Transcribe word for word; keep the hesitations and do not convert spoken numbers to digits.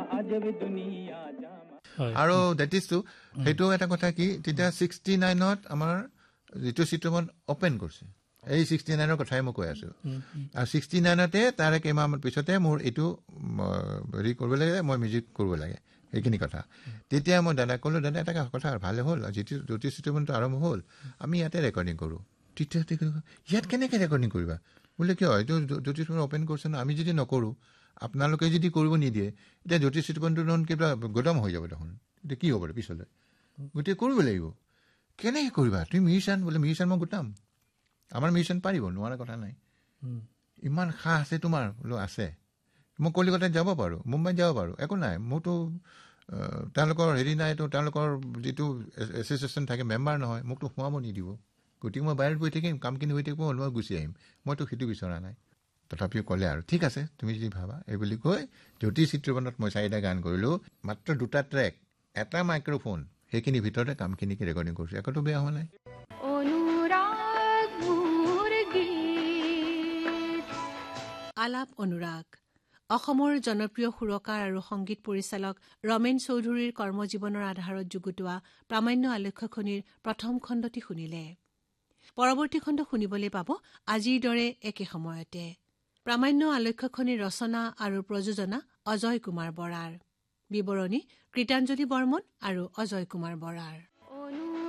আৰু that is two সেইটো এটা কথা কি তেতিয়া ছিক্সটি নাইনত আমাৰ যিটো চিট্ৰমন অপেন কৰিছে এই ছিক্সটি নাইনৰ কথাই মই কৈ আছো আৰু ছিক্সটি নাইনতে তাৰে কেইমাহমান পিছতে মোৰ এইটো হেৰি কৰিব লাগে মই মিউজিক কৰিব লাগে সেইখিনি কথা তেতিয়া মই দাদাক ক'লো দাদা এটা কথা ভালে হ'ল যিটো জ্যোতি চিত্ৰমনটো আৰম্ভ হ'ল আমি ইয়াতে ৰেকৰ্ডিং কৰোঁ তেতিয়া ইয়াত কেনেকৈ ৰেকৰ্ডিং কৰিবা বোলে কিয় এইটো জ্যোতি চিত্ৰমন অপেন কৰিছে ন আমি যদি নকৰোঁ আপোনালোকে যদি কৰিব নিদিয়ে এতিয়া জ্যোতি চিত্ৰমনটো দেখোন কিবা গদম হৈ যাব দেখোন এতিয়া কি হ'ব পিছলৈ গোটেই কৰিব লাগিব কেনেকৈ কৰিবা তুমি মিউজিচিয়ান বোলে মিউজিচিয়ান মই গোটাম আমাৰ মিউজিচিয়ান পাৰিব নোৱাৰা কথা নাই ইমান সাহ আছে তোমাৰ বোলো আছে মই কলিকতাত যাব পাৰোঁ মুম্বাইত যাব পাৰোঁ একো নাই মোৰতো তেওঁলোকৰ হেৰি নাইতো তেওঁলোকৰ যিটো এছ'চিয়েশ্যন থাকে মেম্বাৰ নহয় মোকতো সোমাব নিদিব গতিকে মই বাহিৰত গৈ থাকিম কামখিনি হৈ থাকিব মই গুচি আহিম মইতো সেইটো বিচৰা নাই তথাপিও ক'লে আৰু ঠিক আছে তুমি যদি ভাবা এই বুলি কৈ জ্যোতি চিত্ৰবনত মই চাৰিটা গান কৰিলোঁ মাত্ৰ দুটা ট্ৰেক এটা মাইক্ৰফোন সেইখিনিৰ ভিতৰতে কামখিনিকে ৰেকৰ্ডিং কৰিছোঁ একোতো বেয়া হোৱা নাই আলাপ অনুৰাগ অসমৰ জনপ্ৰিয় সুৰকাৰ আৰু সংগীত পৰিচালক ৰমেন চৌধুৰীৰ কৰ্মজীৱনৰ আধাৰত যুগুতোৱা প্ৰামাণ্য আলেখ্যখনিৰ প্ৰথম খণ্ডটি শুনিলে পৰৱৰ্তী খণ্ড শুনিবলৈ পাব আজিৰ দৰে একে সময়তে প্ৰামাণ্য আলেখ্যখনিৰ ৰচনা আৰু প্ৰযোজনা অজয় কুমাৰ বৰাৰ বিৱৰণী কৃতাঞ্জলি বৰ্মন আৰু অজয় কুমাৰ বৰাৰ